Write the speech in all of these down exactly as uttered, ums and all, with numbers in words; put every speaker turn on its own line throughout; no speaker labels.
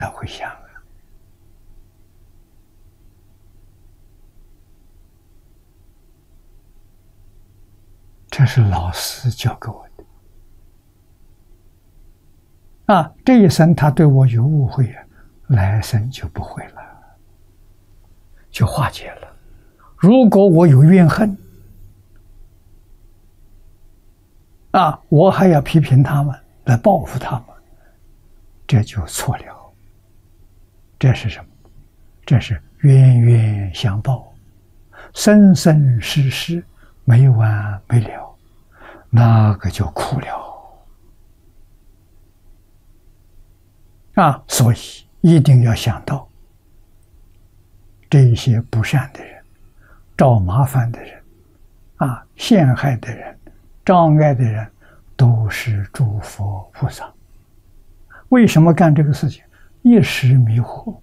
他会想啊，这是老师教给我的啊。这一生他对我有误会啊，来生就不会了，就化解了。如果我有怨恨啊，我还要批评他们，来报复他们，这就错了。这是什么？这是冤冤相报，生生世世没完没了，那个就苦了啊！所以一定要想到，这些不善的人、找麻烦的人啊、陷害的人、障碍的人，都是诸佛菩萨。为什么干这个事情？一时迷惑，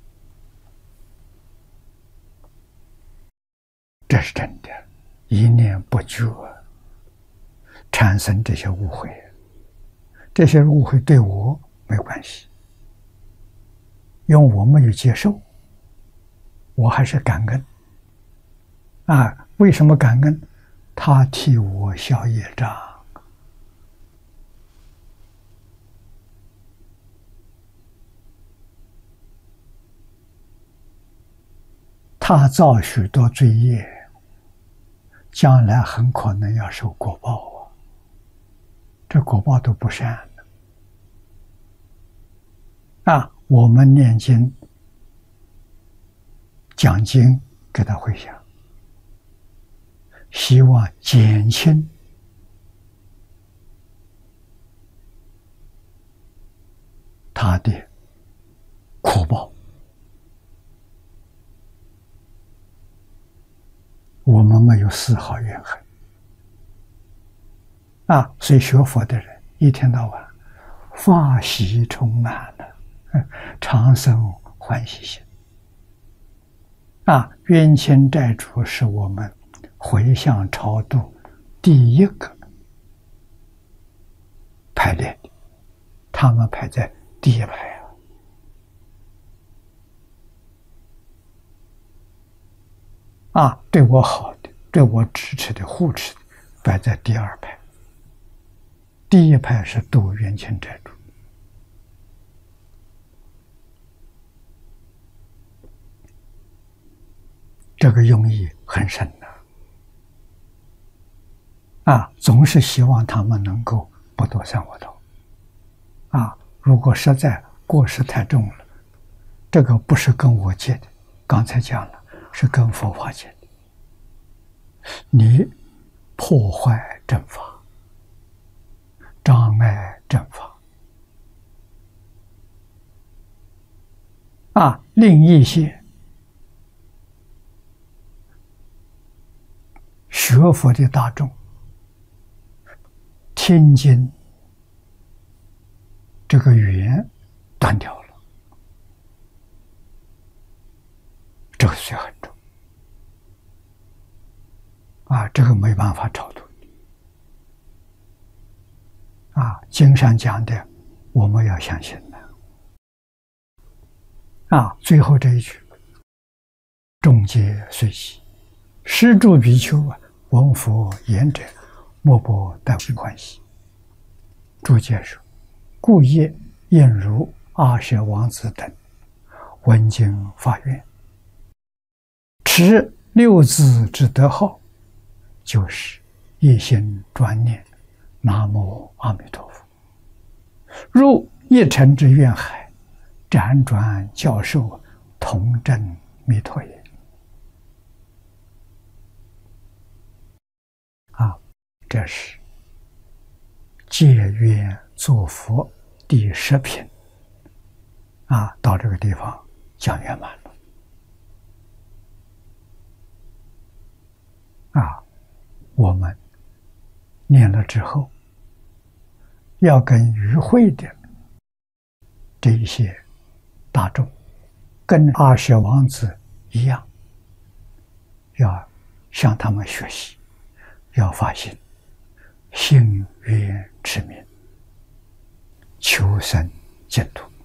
这是真的。一念不觉，产生这些误会，这些误会对我没关系，因为我没有接受，我还是感恩啊。为什么感恩？他替我消业障。他造许多罪业，将来很可能要受果报啊！这果报都不善的啊！我们念经、讲经，给他回想，希望减轻他的苦报。我们没有丝毫怨恨啊！所以学佛的人一天到晚法喜充满了，常生欢喜心啊！冤亲债主是我们回向超度第一个排列的，他们排在第一排啊！啊，对我好的、对我支持的、护持的，摆在第二排。第一排是度冤亲债主。这个用意很深呐、啊，啊，总是希望他们能够不堕三恶道。啊，如果实在过失太重了，这个不是跟我借的，刚才讲了。是跟佛法借的，你破坏正法，障碍正法，啊，令一些学佛的大众听经这个缘断掉了，这个罪很重啊！这个没办法超度啊！经上讲的，我们要相信的啊！最后这一句，众皆随喜，施诸比丘啊，闻佛言者，莫不大欢喜。注解说，故业应如阿舍王子等闻经发愿，持六字之德号，就是一心专念南无阿弥陀佛，入一尘之愿海，辗转教授同证弥陀也。啊，这是戒愿作佛第十品啊，到这个地方讲圆满了啊。我们念了之后，要跟与会的这一些大众，跟阿舍王子一样，要向他们学习，要发心，信愿持名，求生净土。